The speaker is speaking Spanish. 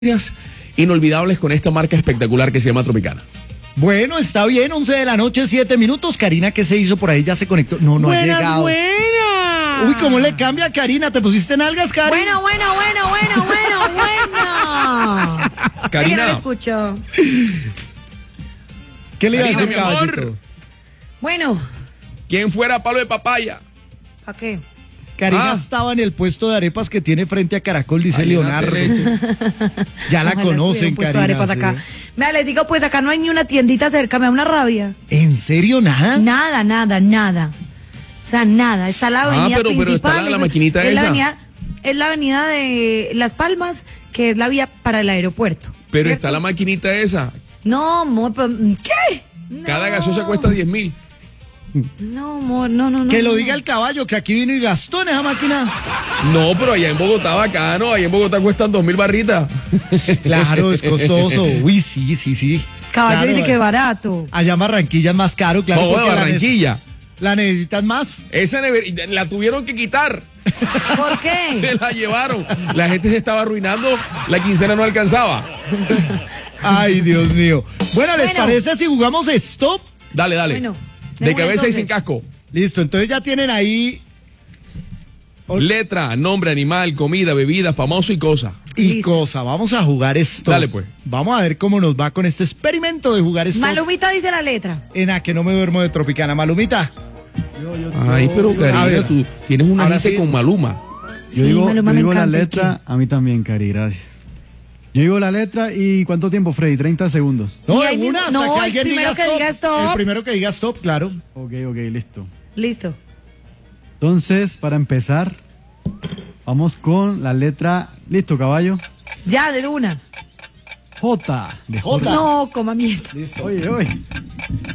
inolvidables con esta marca espectacular que se llama Tropicana. Bueno, está bien, 11 de la noche, 7 minutos. Karina, ¿qué se hizo por ahí? Ya se conectó. No ha llegado. Buenas. Uy, ¿cómo le cambia, Karina? ¿Te pusiste nalgas, Karina? Bueno. Karina. No lo escucho. ¿Qué le iba a Karina, decir, mi amor. caballito? Bueno, ¿Quién fuera palo de papaya? ¿para qué? Karina Ah. estaba en el puesto de arepas que tiene frente a Caracol, dice Ay, Leonardo. Ya la Ojalá conocen, estuvieran puesto Karina. arepas sí. acá. Mira, les digo, pues acá no hay ni una tiendita cerca, me da una rabia. ¿En serio, nada? Nada. O sea, nada. Está la avenida pero principal. está la maquinita es esa. Es la avenida de Las Palmas, que es la vía para el aeropuerto. Pero ¿cierto? está la maquinita esa. No, amor, ¿qué? Cada No. gaseosa cuesta 10.000. No, amor, no. Que lo no. diga el caballo, que aquí vino y gastó en esa máquina. No, pero allá en Bogotá bacano. Allá en Bogotá cuestan 2.000 barritas. Claro, es costoso. Uy, sí. Caballo Claro, dice que barato. allá en Barranquilla es más caro, claro. No, de porque Barranquilla. La necesitan más. Esa la tuvieron que quitar. ¿Por qué? Se la llevaron. La gente se estaba arruinando. La quincena no alcanzaba. Ay, Dios mío. Bueno, ¿les Bueno. parece si jugamos stop? Dale. Bueno, De démosle cabeza y entonces. sin casco. Listo, entonces ya tienen ahí Letra, nombre, animal, comida, bebida, famoso y cosa. y Listo. cosa. Vamos a jugar stop. Dale, pues. Vamos a ver cómo nos va con este experimento de jugar stop. Malumita dice la letra. En A que no me duermo de Tropicana. Malumita. Ay, pero a Karina, ver. tú tienes una Ahora gente sí. con Maluma. Yo digo, Maluma yo me digo la encanta, letra, a mí también, Cari, gracias. Yo digo la letra y ¿cuánto tiempo, Freddy? 30 segundos. No, Y ahí en una, mismo- hasta no, que el alguien primero que diga stop. El primero que diga stop, claro. Ok, listo. Listo. Entonces, para empezar, vamos con la letra, listo, caballo. Ya, de una. J, de J. J. No, coma mierda. Listo. Oye.